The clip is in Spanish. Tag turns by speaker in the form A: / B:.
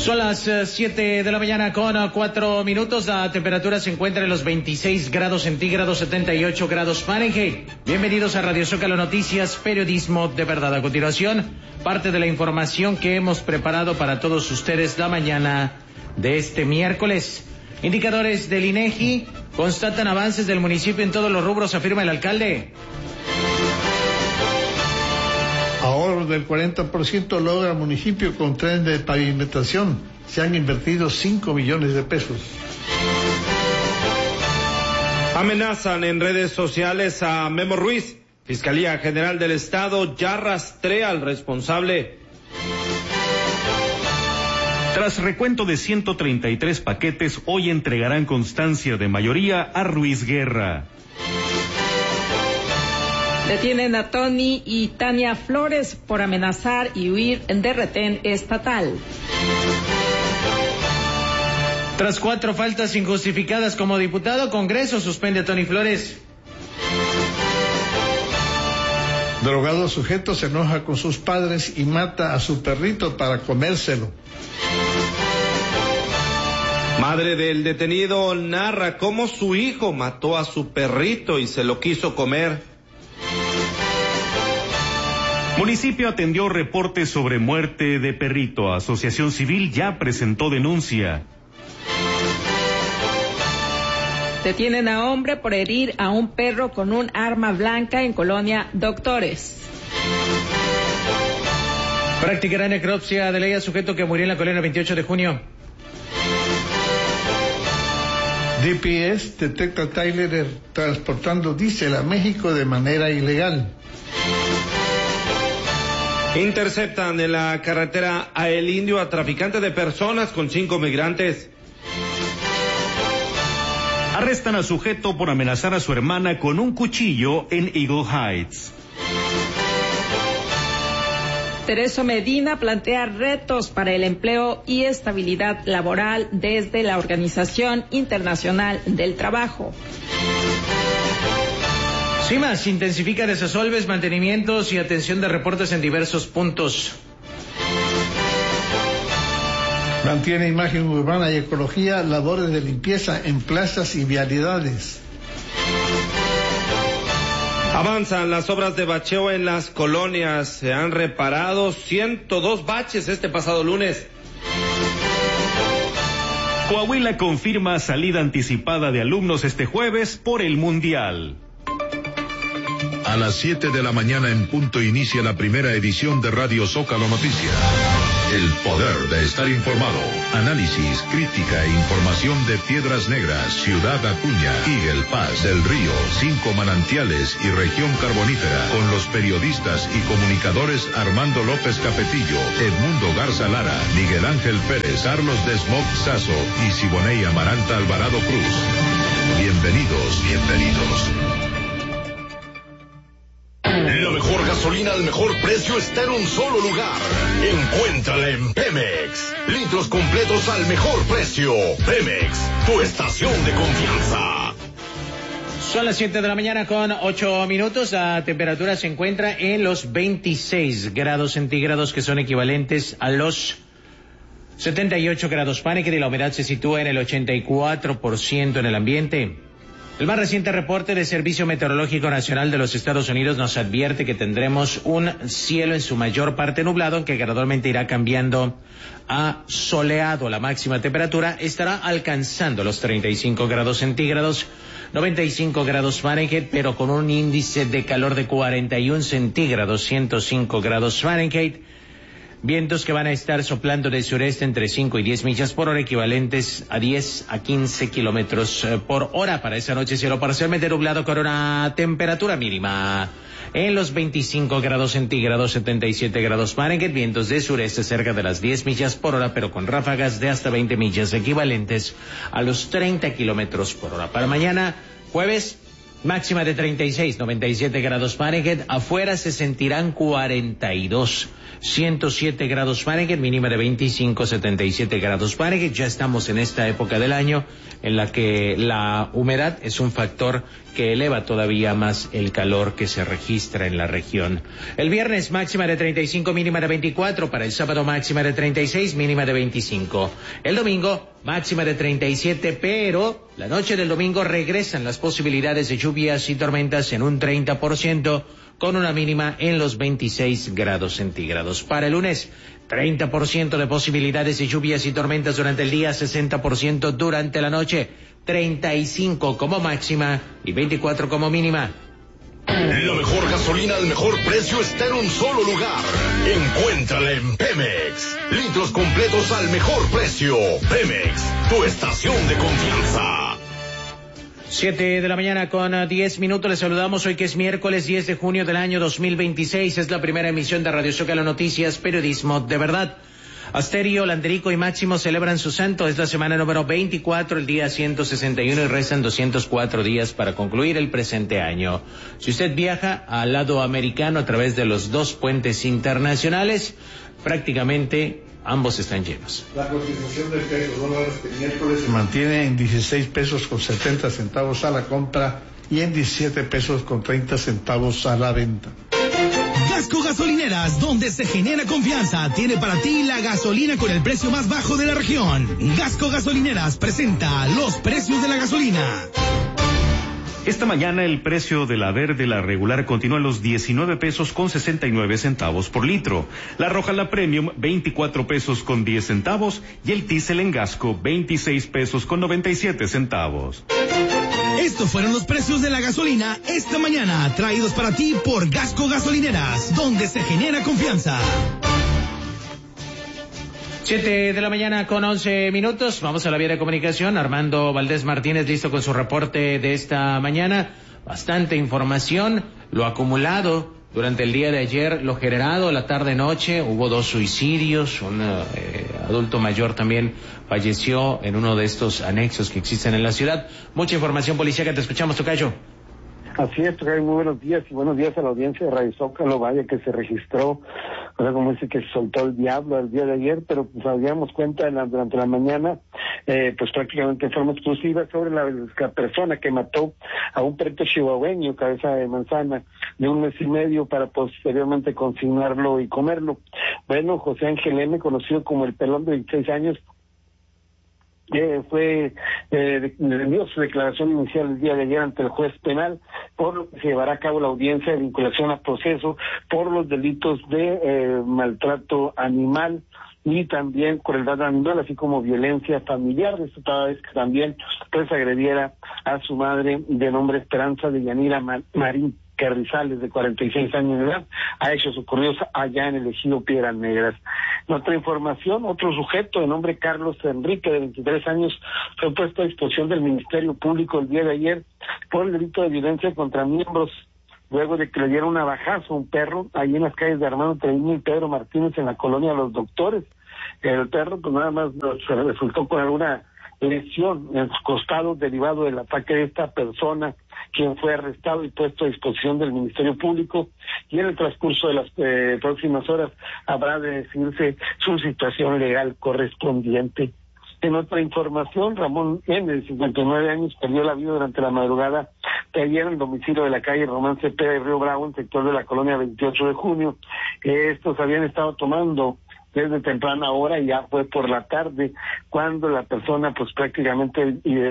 A: Son las 7 de la mañana con 4 minutos. La temperatura se encuentra en los 26 grados centígrados, 78 grados Fahrenheit. Bienvenidos a Radio Zócalo Noticias, periodismo de verdad. A continuación, parte de la información que hemos preparado para todos ustedes la mañana de este miércoles. Indicadores del INEGI constatan avances del municipio en todos los rubros, afirma el alcalde.
B: Ahorro del 40% logra el municipio con tren de pavimentación. Se han invertido 5 millones de pesos.
C: Amenazan en redes sociales a Memo Ruiz. Fiscalía General del Estado ya rastrea al responsable.
D: Tras recuento de 133 paquetes, hoy entregarán constancia de mayoría a Ruiz Guerra.
E: Detienen a Tony y Tania Flores por amenazar y huir de retén estatal.
A: Tras 4 faltas injustificadas como diputado, Congreso suspende a Tony Flores.
B: Drogado sujeto se enoja con sus padres y mata a su perrito para comérselo.
C: Madre del detenido narra cómo su hijo mató a su perrito y se lo quiso comer.
D: Municipio atendió reportes sobre muerte de perrito. Asociación Civil ya presentó denuncia.
E: Detienen a hombre por herir a un perro con un arma blanca en Colonia Doctores.
A: Practicará necropsia de ley a sujeto que murió en la colonia 28 de junio.
B: DPS detecta tráiler transportando diésel a México de manera ilegal.
C: Interceptan en la carretera a El Indio a traficante de personas con 5 migrantes.
D: Arrestan a sujeto por amenazar a su hermana con un cuchillo en Eagle Heights.
E: Tereso Medina plantea retos para el empleo y estabilidad laboral desde la Organización Internacional del Trabajo.
A: CIMAS intensifica desasolves, mantenimientos y atención de reportes en diversos puntos.
B: Mantiene imagen urbana y ecología, labores de limpieza en plazas y vialidades.
C: Avanzan las obras de bacheo en las colonias. Se han reparado 102 baches este pasado lunes.
D: Coahuila confirma salida anticipada de alumnos este jueves por el Mundial.
F: A las 7 de la mañana en punto inicia la primera edición de Radio Zócalo Noticias. El poder de estar informado. Análisis, crítica e información de Piedras Negras, Ciudad Acuña, Eagle Pass, Del Río, 5 Manantiales y Región Carbonífera. Con los periodistas y comunicadores Armando López Capetillo, Edmundo Garza Lara, Miguel Ángel Pérez, Carlos Desmog Sazo y Siboney Amaranta Alvarado Cruz. Bienvenidos.
G: La mejor gasolina al mejor precio está en un solo lugar. Encuéntrala en Pemex. Litros completos al mejor precio. Pemex, tu estación de confianza.
A: Son las 7 de la mañana con 8 minutos. La temperatura se encuentra en los 26 grados centígrados, que son equivalentes a los 78 grados Fahrenheit, y la humedad se sitúa en el 84% en el ambiente. El más reciente reporte del Servicio Meteorológico Nacional de los Estados Unidos nos advierte que tendremos un cielo en su mayor parte nublado, que gradualmente irá cambiando a soleado. La máxima temperatura estará alcanzando los 35 grados centígrados, 95 grados Fahrenheit, pero con un índice de calor de 41 centígrados, 105 grados Fahrenheit. Vientos que van a estar soplando del sureste entre 5 y 10 millas por hora, equivalentes a 10 a 15 kilómetros por hora. Para esa noche, cielo parcialmente nublado con una temperatura mínima en los 25 grados centígrados, 77 grados Fahrenheit. Vientos de sureste cerca de las 10 millas por hora, pero con ráfagas de hasta 20 millas, equivalentes a los 30 kilómetros por hora. Para mañana, jueves, máxima de 36, 97 grados Fahrenheit, afuera se sentirán 42, 107 grados Fahrenheit, mínima de 25, 77 grados Fahrenheit. Ya estamos en esta época del año en la que la humedad es un factor que eleva todavía más el calor que se registra en la región. El viernes máxima de 35, mínima de 24, para el sábado máxima de 36, mínima de 25. El domingo máxima de 37, pero la noche del domingo regresan las posibilidades de lluvias y tormentas en un 30%, con una mínima en los 26 grados centígrados. Para el lunes, 30% de posibilidades de lluvias y tormentas durante el día, 60% durante la noche, 35 como máxima y 24 como mínima.
G: La mejor gasolina al mejor precio está en un solo lugar. Encuéntrala en Pemex. Litros completos al mejor precio. Pemex, tu estación de confianza.
A: 7 de la mañana con 10 minutos. Les saludamos hoy que es miércoles 10 de junio del año 2026. Es la primera emisión de Radio Zócalo Noticias, periodismo de verdad. Asterio, Landerico y Máximo celebran su santo. Es la semana número 24, el día 161 y restan 204 días para concluir el presente año. Si usted viaja al lado americano a través de los dos puentes internacionales, prácticamente ambos están llenos.
B: La cotización del peso dólar este miércoles se mantiene en 16 pesos con 70 centavos a la compra y en 17 pesos con 30 centavos a la venta.
H: Gasco Gasolineras, donde se genera confianza, tiene para ti la gasolina con el precio más bajo de la región. Gasco Gasolineras presenta los precios de la gasolina.
D: Esta mañana el precio de la verde, la regular, continúa en los 19 pesos con 69 centavos por litro. La roja, la premium, 24 pesos con 10 centavos y el diésel en Gasco, 26 pesos con 97 centavos.
H: Estos fueron los precios de la gasolina esta mañana, traídos para ti por Gasco Gasolineras, donde se genera confianza.
A: 7 de la mañana con 11 minutos. Vamos a la vía de comunicación. Armando Valdés Martínez listo con su reporte de esta mañana. Bastante información. Lo acumulado durante el día de ayer, lo generado la tarde-noche. Hubo 2 suicidios. Un adulto mayor también falleció en uno de estos anexos que existen en la ciudad. Mucha información policíaca. Te escuchamos, tocayo.
I: Así es, Tocayo, muy buenos días y buenos días a la audiencia de Radio Zócalo. Vaya que se registró, o sea, como dice que se soltó el diablo el día de ayer, pero pues nos dimos cuenta durante la mañana, pues prácticamente en forma exclusiva sobre la persona que mató a un perrito chihuahueño, cabeza de manzana, de 1 mes y medio para posteriormente consignarlo y comerlo. Bueno, José Ángel M., conocido como el Pelón, de 26 años, dio su declaración inicial el día de ayer ante el juez penal, por lo que se llevará a cabo la audiencia de vinculación a proceso por los delitos de maltrato animal y también crueldad animal, así como violencia familiar. Esto toda vez que también pues agrediera a su madre de nombre Esperanza de Yanira Marín Carrizales, de 46 años de edad, a hechos ocurridos allá en el ejido Piedras Negras. En otra información, otro sujeto de nombre Carlos Enrique, de 23 años, fue puesto a disposición del Ministerio Público el día de ayer por el delito de violencia contra miembros, luego de que le dieron un navajazo a un perro ahí en las calles de Armando Treviño y Pedro Martínez en la colonia Los Doctores. El perro pues nada más se resultó con alguna lesión en sus costados derivado del ataque de esta persona, quien fue arrestado y puesto a disposición del Ministerio Público, y en el transcurso de las próximas horas habrá de decidirse su situación legal correspondiente. En otra información, Ramón N., de 59 años, perdió la vida durante la madrugada de ayer en el domicilio de la calle Román Cepeda de Río Bravo, en el sector de la colonia 28 de junio. Estos habían estado tomando desde temprana hora y ya fue por la tarde cuando la persona pues prácticamente